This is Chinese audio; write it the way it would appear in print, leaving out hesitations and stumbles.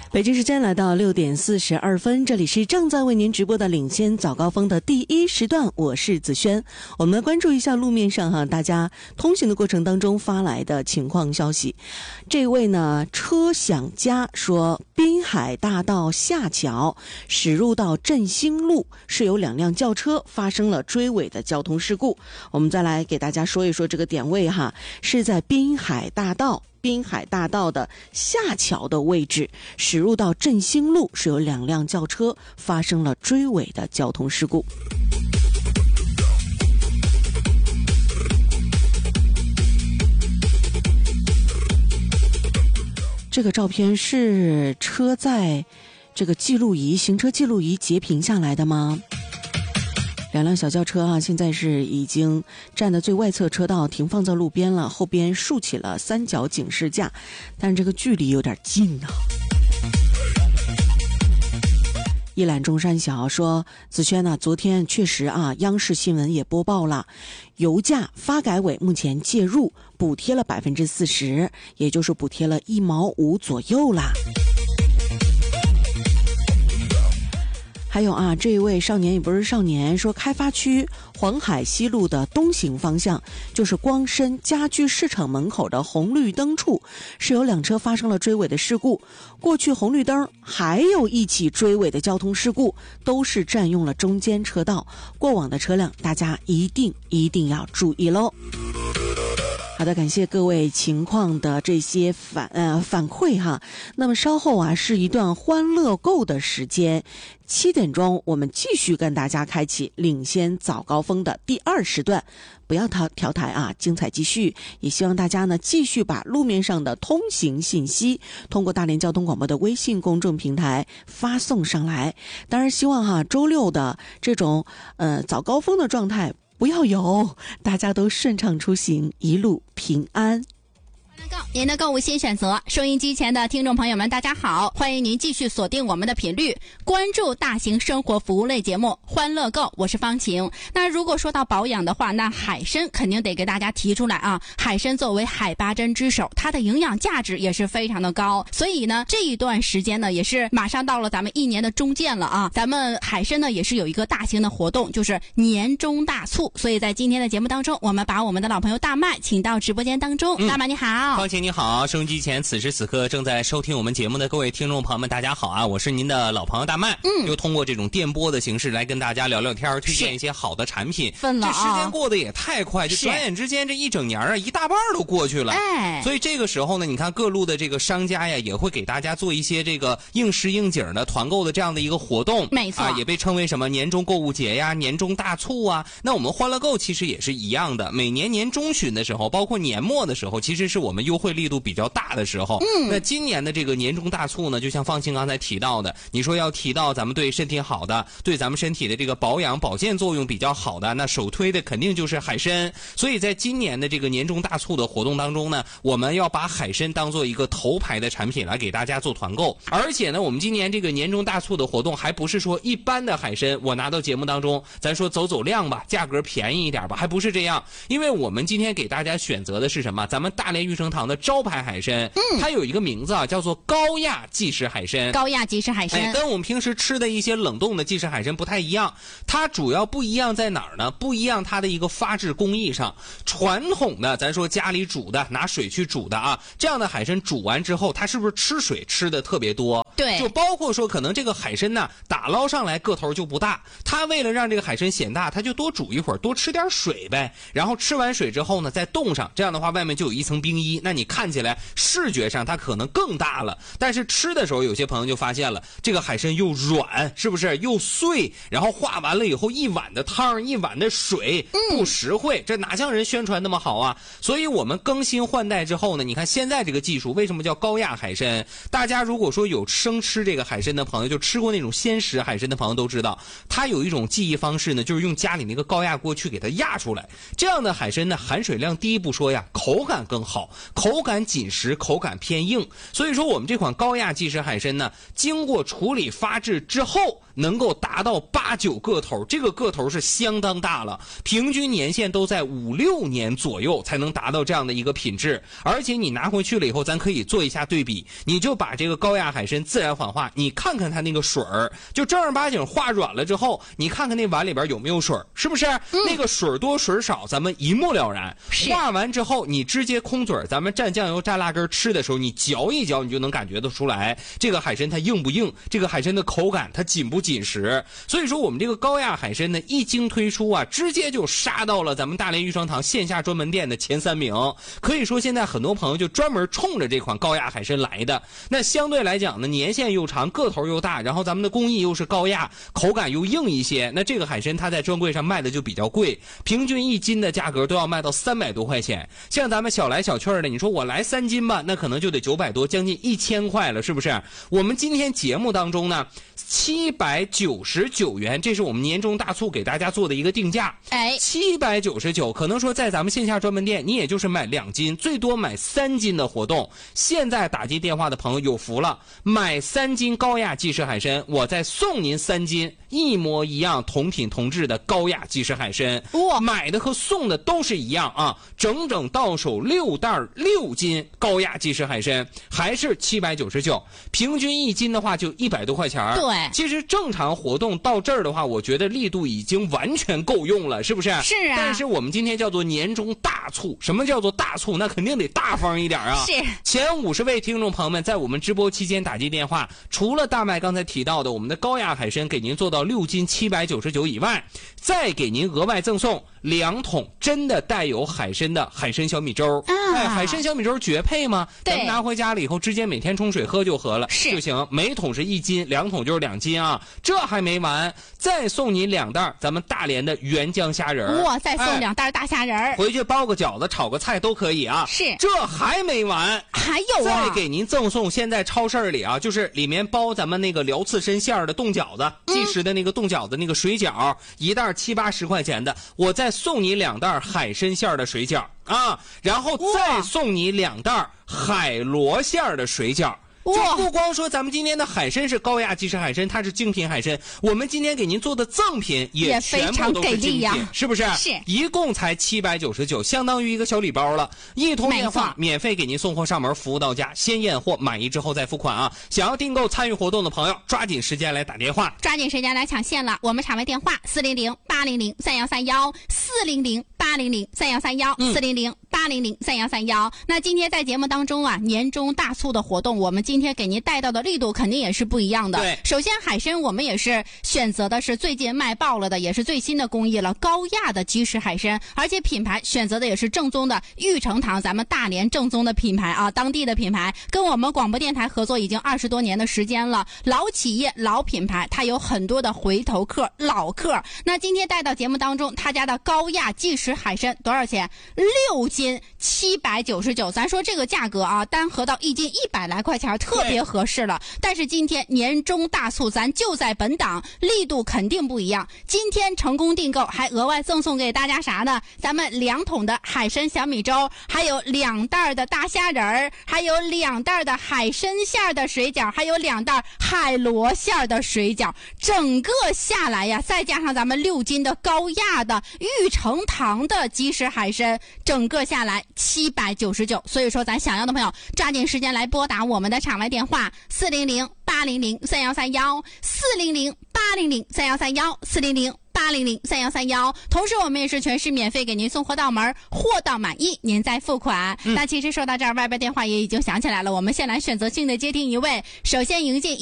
北京时间来到6点42分，这里是正在为您直播的领先早高峰的第一时段，我是子轩。我们来关注一下路面上大家通行的过程当中发来的情况消息。这位呢，车享家说，滨海大道下桥驶入到振兴路是有2辆轿车发生了追尾的交通事故。我们再来给大家说一说这个点位是在滨海大道的下桥的位置，驶入到振兴路是有2辆轿车发生了追尾的交通事故。这个照片是车在这个行车记录仪截屏下来的吗？2辆小轿车现在是已经站在最外侧车道停放在路边了，后边竖起了3角警示架，但这个距离有点近一览众山小说，子轩昨天确实央视新闻也播报了，油价发改委目前介入补贴了40%，也就是补贴了1毛5左右啦。还有这一位少年也不是少年，说开发区黄海西路的东行方向，就是光深家居市场门口的红绿灯处，是有2车发生了追尾的事故。过去红绿灯还有一起追尾的交通事故，都是占用了中间车道，过往的车辆大家一定要注意喽。好的，感谢各位情况的这些反馈那么稍后是一段欢乐购的时间，7点钟我们继续跟大家开启领先早高峰的第2时段，不要调台精彩继续。也希望大家呢继续把路面上的通行信息通过大连交通广播的微信公众平台发送上来。当然希望周六的这种早高峰的状态不要有，大家都顺畅出行，一路平安。 您的购物新选择，收音机前的听众朋友们大家好，欢迎您继续锁定我们的频率，关注大型生活服务类节目欢乐购，我是方晴。那如果说到保养的话，那海参肯定得给大家提出来海参作为海八珍之首，它的营养价值也是非常的高，所以呢这一段时间呢也是马上到了咱们1年的中间了咱们海参呢也是有一个大型的活动，就是年终大促，所以在今天的节目当中，我们把我们的老朋友大麦请到直播间当中。大麦你好。 方晴你好，收音机前此时此刻正在收听我们节目的各位听众朋友们大家好我是您的老朋友大麦。又通过这种电波的形式来跟大家聊聊天，推荐一些好的产品。这时间过得也太快，就转眼之间这一整年一大半都过去了。所以这个时候呢，你看各路的这个商家也会给大家做一些这个应时应景的团购的这样的一个活动。 没错也被称为什么年终购物节呀、年终大促那我们欢乐购其实也是一样的，每年年中旬的时候，包括年末的时候，其实是我们优惠力度比较大的时候。那今年的这个年终大促呢，就像方晴刚才提到的，你说要提到咱们对身体好的，对咱们身体的这个保养保健作用比较好的，那首推的肯定就是海参。所以在今年的这个年终大促的活动当中呢，我们要把海参当做一个头牌的产品来给大家做团购。而且呢，我们今年这个年终大促的活动还不是说一般的海参我拿到节目当中咱说走量吧，价格便宜一点吧，还不是这样。因为我们今天给大家选择的是什么？咱们大连玉成堂的招牌海参，它有一个名字叫做高亚即食海参。 高亚即食海参跟我们平时吃的一些冷冻的即食海参不太一样，它主要不一样在哪儿呢？不一样它的一个发制工艺上。传统的咱说家里煮的拿水去煮的这样的海参煮完之后，它是不是吃水吃的特别多？ 对， 就包括说可能这个海参呢打捞上来个头就不大，它为了让这个海参显大，它就多煮一会儿，多吃点水呗，然后吃完水之后呢再冻上，这样的话外面就有一层冰衣，那你看起来视觉上它可能更大了，但是吃的时候有些朋友就发现了这个海参又软，是不是又碎，然后化完了以后一碗的汤一碗的水，不实惠，这哪像人宣传那么好所以我们更新换代之后呢，你看现在这个技术为什么叫高亚海参？大家如果说有生吃这个海参的朋友，就吃过那种鲜食海参的朋友都知道，它有一种记忆方式呢，就是用家里那个高压锅去给它压出来。这样的海参呢，含水量低不说呀，口感更好， 口感紧实，口感偏硬。所以说我们这款高压即食海参呢，经过处理发制之后，能够达到8、9个头，这个个头是相当大了，平均年限都在5、6年左右才能达到这样的一个品质。而且你拿回去了以后，咱可以做一下对比，你就把这个高压海参自然缓化，你看看它那个水儿，就正儿八经化软了之后，你看看那碗里边有没有水，是不是？那个水多水少咱们一目了然。化完之后你直接空嘴，咱们蘸酱油蘸辣根吃的时候，你嚼一嚼你就能感觉得出来，这个海参它硬不硬，这个海参的口感它紧不紧实。所以说我们这个高压海参呢，一经推出啊，直接就杀到了咱们大连玉双堂线下专门店的前3名。可以说现在很多朋友就专门冲着这款高压海参来的。那相对来讲呢，年限又长，个头又大，然后咱们的工艺又是高压，口感又硬一些，那这个海参它在专柜上卖的就比较贵，平均1斤的价格都要卖到300多块钱。像咱们小来小趣的，你说我来3斤吧，那可能就得900多，将近1000块了，是不是？我们今天节目当中呢，799元，这是我们年终大促给大家做的一个定价。799，可能说在咱们线下专门店，你也就是买2斤，最多买3斤的活动。现在打进电话的朋友有福了，买3斤高压即食海参，我再送您3斤一模一样同品同质的高压即食海参。买的和送的都是一样啊，整整到手6袋6斤高压即食海参，还是799，平均1斤的话就100多块钱。 对， 其实正常活动到这儿的话，我觉得力度已经完全够用了，是不是？ 是啊。 但是我们今天叫做年终大促，什么叫做大促？那肯定得大方一点啊。 是。 前50位听众朋友们在我们直播期间打进电话，除了大麦刚才提到的我们的高压海参给您做到6斤799以外，再给您额外赠送2桶真的带有海参的海参小米粥。海参小米粥绝配吗？咱们拿回家了以后，直接每天冲水喝就合了就行。每桶是1斤，2桶就是2斤啊。这还没完，再送您2袋咱们大连的原浆虾仁。 哇，再送2袋大虾仁， 回去包个饺子、炒个菜都可以啊。 是， 这还没完， 还有啊， 再给您赠送现在超市里啊，就是里面包咱们那个辽刺参馅的冻饺子，即食的那个冻饺子那个水饺，1袋70、80块钱的，我再送你2袋海参馅的水饺啊，然后再送你2袋海螺馅的水饺。就不光说咱们今天的海参是高压即食海参，它是精品海参，我们今天给您做的赠品也全部都是精品，是不是？ 是， 一共才799，相当于一个小礼包了。一通电话免费给您送货上门，服务到家，先验货，满意之后再付款啊！想要订购参与活动的朋友，抓紧时间来打电话， 抓紧时间来抢线了。我们场外电话400-800-3131，400-800-3131，400-800-3131。那今天在节目当中啊，年终大促的活动，我们今天给您带到的力度肯定也是不一样的。 对， 首先海参我们也是选择的是最近卖爆了的，也是最新的工艺了，高压的即食海参，而且品牌选择的也是正宗的玉成堂，咱们大连正宗的品牌啊，当地的品牌，跟我们广播电台合作已经20多年的时间了，老企业老品牌，它有很多的回头客老客。那今天带到节目当中，他家的高压即食海参多少钱？6斤799，咱说这个价格啊，单合到1斤100来块钱，特别合适了。但是今天年终大促，咱就在本档，力度肯定不一样。今天成功订购，还额外赠送给大家啥呢？咱们2桶的海参小米粥，还有2袋的大虾仁儿，还有2袋的海参馅的水饺，还有2袋海螺馅的水饺。整个下来呀，再加上咱们6斤的高压的玉成堂的即食海参，整个下来799。所以说咱想要的朋友抓紧时间来拨打我们的场外电话400-800-3131，400-800-3131，400-800-3131。同时我们也是全市免费给您送货到门，货到满意您再付款。那其实说到这儿，外边电话也已经响起来了，我们先来选择性的接听一位，首先迎进